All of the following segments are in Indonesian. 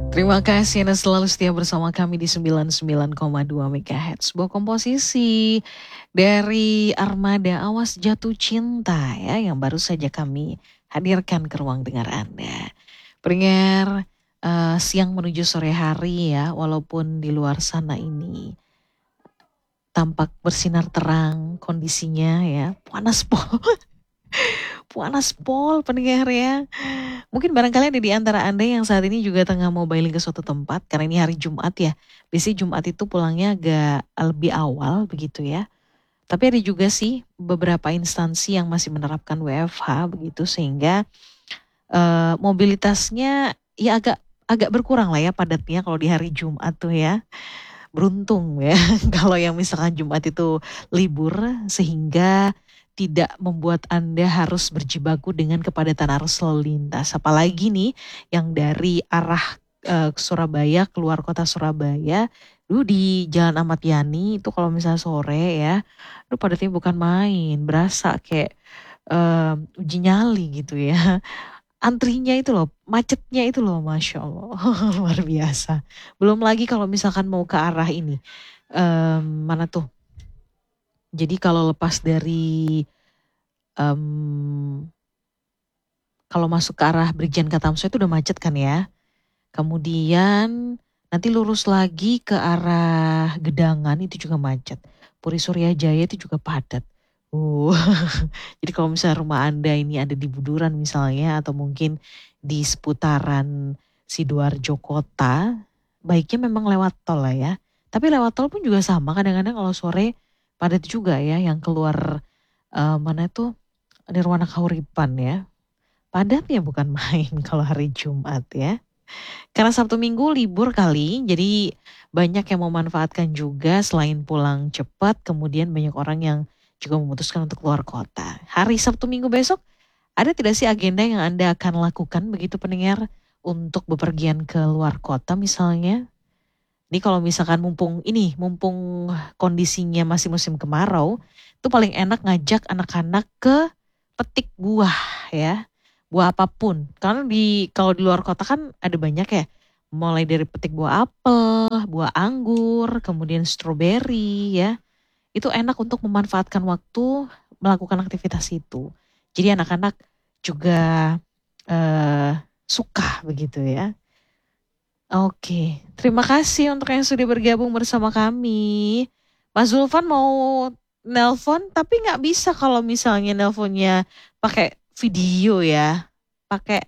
Terima kasih Anda selalu setia bersama kami di 99,2 MHz. Sebuah komposisi dari Armada Awas Jatuh Cinta ya yang baru saja kami hadirkan ke ruang dengar Anda. Pendengar siang menuju sore hari ya, walaupun di luar sana ini tampak bersinar terang kondisinya ya, panas pol. Panas pol pendengar ya. Mungkin barangkali ada di antara Anda yang saat ini juga tengah mau bailing ke suatu tempat karena ini hari Jumat ya. Biasanya Jumat itu pulangnya agak lebih awal begitu ya. Tapi ada juga sih beberapa instansi yang masih menerapkan WFH begitu sehingga mobilitasnya ya agak berkurang lah ya padatnya kalau di hari Jumat tuh ya. Beruntung ya kalau yang misalkan Jumat itu libur sehingga tidak membuat Anda harus berjibaku dengan kepadatan arus lalu lintas. Apalagi nih yang dari arah Surabaya keluar kota Surabaya, dulu di Jalan Ahmad Yani itu kalau misalnya sore ya, itu padatnya bukan main, berasa kayak uji nyali gitu ya. Antrinya itu loh, macetnya itu loh, Masya Allah, luar biasa. Belum lagi kalau misalkan mau ke arah ini, mana tuh? Jadi kalau lepas dari, kalau masuk ke arah Brigjen Katamso itu udah macet kan ya. Kemudian nanti lurus lagi ke arah Gedangan itu juga macet. Puri Surya Jaya itu juga padat. Jadi kalau misalnya rumah Anda ini ada di Buduran misalnya atau mungkin di seputaran Sidoarjo Kota, baiknya memang lewat tol lah ya. Tapi lewat tol pun juga sama, kadang-kadang kalau sore padat juga ya yang keluar mana tuh Nirwana Kauripan ya. Padatnya bukan main kalau hari Jumat ya. Karena Sabtu Minggu libur kali, jadi banyak yang memanfaatkan juga selain pulang cepat, kemudian banyak orang yang juga memutuskan untuk keluar kota. Hari Sabtu Minggu besok, ada tidak sih agenda yang Anda akan lakukan begitu pendengar untuk bepergian ke luar kota misalnya? Ini kalau misalkan mumpung kondisinya masih musim kemarau, itu paling enak ngajak anak-anak ke petik buah ya. Buah apapun. Karena kalau di luar kota kan ada banyak ya. Mulai dari petik buah apel, buah anggur, kemudian stroberi ya. Itu enak untuk memanfaatkan waktu melakukan aktivitas itu. Jadi anak-anak juga eh, suka begitu ya. Oke, terima kasih untuk yang sudah bergabung bersama kami. Mas Zulfan mau nelpon tapi nggak bisa kalau misalnya nelponnya pakai video ya, pakai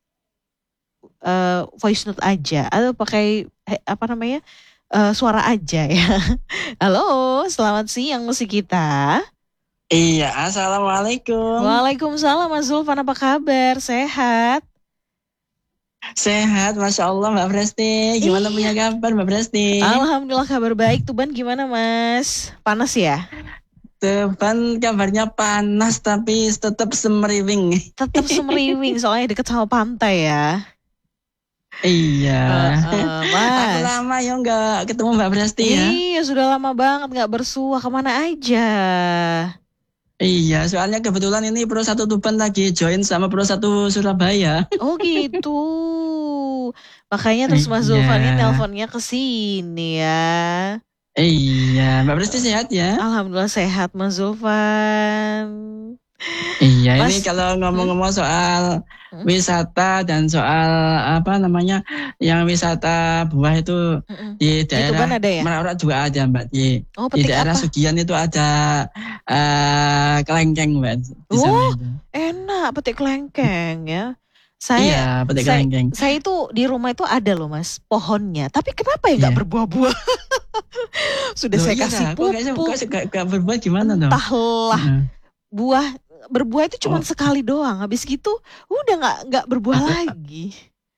voice note aja atau pakai apa namanya suara aja ya. Halo, selamat siang musik kita. Iya, assalamualaikum. Waalaikumsalam Mas Zulfan, apa kabar? Sehat? Sehat, masya Allah Mbak Presti. Gimana Iya. punya kabar Mbak Presti? Alhamdulillah kabar baik. Tuban gimana Mas? Panas ya? Tuban kabarnya panas tapi tetap semeriwing. Tetap semeriwing soalnya deket sama pantai ya. Iya. Aku Mas. lama ya nggak ketemu Mbak Presti ya. Iya sudah lama banget nggak bersuah, kemana aja. Iya, soalnya kebetulan ini Pro 1 Tuban lagi join sama Pro 1 Surabaya. Oh gitu. Makanya terus Mas Zulfannya nelponnya ke sini ya. Iya, Mbak Presti sehat ya? Alhamdulillah sehat Mas Zulfan. Iya, Mas, ini kalau ngomong-ngomong soal wisata dan soal apa namanya yang wisata buah itu di daerah ada ya? Merarak juga ada Mbak. Di daerah apa? Sugian itu ada kelengkeng Mbak. Oh, enak petik kelengkeng ya. Iya, petik kelengkeng. Saya itu di rumah itu ada loh Mas pohonnya. Tapi kenapa ya nggak berbuah-buah? Sudah saya kasih pupuk. Kok gak berbuah gimana dong? Entahlah. Berbuah itu cuma sekali doang. Habis gitu udah nggak berbuah lagi.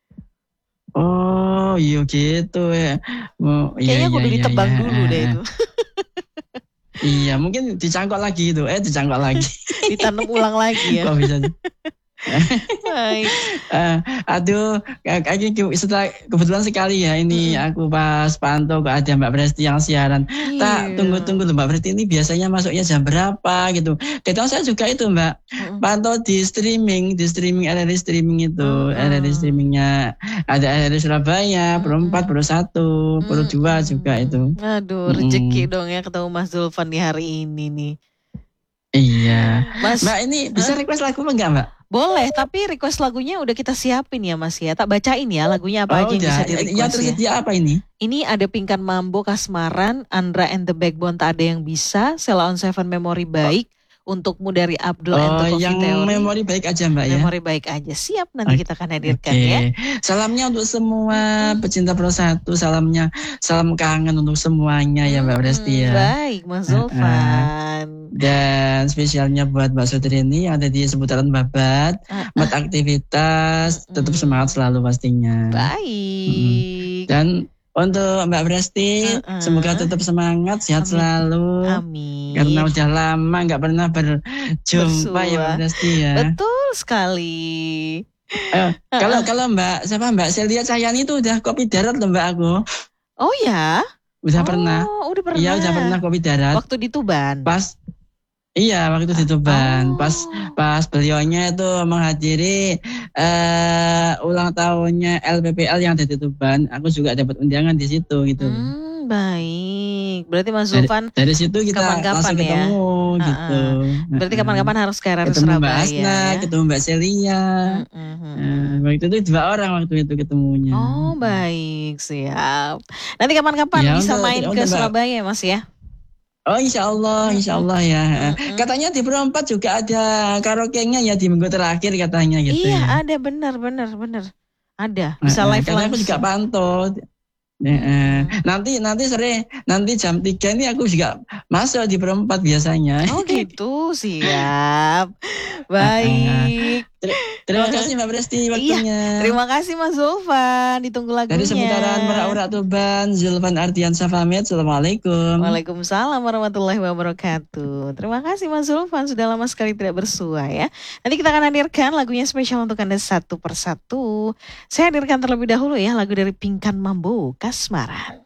Oh iya gitu ya. Kayaknya kudu ditebang dulu deh itu. Iya mungkin dicangkok lagi itu. Dicangkok lagi. Ditanam ulang lagi ya. Kok bisa? Baik. Aduh, setelah kebetulan sekali ya ini aku pas pantau kok ada Mbak Presti yang siaran. Tak tunggu-tunggu loh Mbak Presti ini biasanya masuknya jam berapa gitu. Kebetulan saya juga itu Mbak pantau di streaming RRI streaming itu. RRI streamingnya ada RRI Surabaya, Pro 4, Pro 1, Pro 2 juga itu. Aduh, rezeki dong ya ketemu Mas Zulfan di hari ini nih. Iya. Mbak ini bisa request lagu enggak Mbak? Boleh, tapi request lagunya udah kita siapin ya Mas ya. Tak bacain ya lagunya apa aja yang bisa di request ya. Tersedia apa ini? Ini ada Pinkan Mambo Kasmaran, Andra and the Backbone Tak Ada Yang Bisa, Sheila on Seven Memory Baik, Untukmu dari Abdul and the Coffee yang Theory. Memori Baik aja Mbak ya? Memori Baik aja, siap nanti kita akan hadirkan ya. Salamnya untuk semua pecinta Pro 1, salam kangen untuk semuanya ya Mbak Presti ya. Baik Mas Zulfan. Dan spesialnya buat Mbak Sutrini yang ada di seputaran Babat, buat aktivitas, tetap semangat selalu pastinya. Baik. Dan untuk Mbak Presti, semoga tetap semangat, sehat selalu. Amin. Karena udah lama nggak pernah berjumpa ya Mbak Presti ya. Betul sekali. Kalau Mbak Celia Cahyani itu udah kopi darat loh Mbak aku. Oh ya? Udah pernah. Udah pernah. Iya udah pernah kopi darat. Waktu di Tuban. Iya, waktu itu di Tuban. Pas beliaunya itu menghadiri ulang tahunnya LPPL yang ada di Tuban. Aku juga dapat undangan di situ gitu. Baik. Berarti Mas Zulfan dari situ kita langsung ketemu gitu. Berarti kapan-kapan harus ke RRI Surabaya. Ketemu Mbak Asna, ketemu Mbak Celia. Waktu itu 2 orang waktu itu ketemunya. Oh, baik, siap. Nanti kapan-kapan bisa main ke Surabaya Mas ya? Oh insya Allah ya. Katanya di Pro 4 juga ada karaoke-nya ya di minggu terakhir katanya gitu. Iya ya. Ada benar. Ada bisa live langsung. Aku juga pantau. Nanti sore jam 3 ini aku juga masuk di Pro 4 biasanya. Oh gitu, siap. Baik. Terima kasih Mbak Presti waktunya. Terima kasih Mas Zulfan, ditunggu lagunya. Dari seputaran Merak Tuban, Zulfan Ardiansyah pamit. Assalamualaikum. Waalaikumsalam warahmatullahi wabarakatuh. Terima kasih Mas Zulfan, sudah lama sekali tidak bersua ya. Nanti kita akan hadirkan lagunya spesial untuk Anda satu persatu. Saya hadirkan terlebih dahulu ya lagu dari Pinkan Mambo Kasmaran.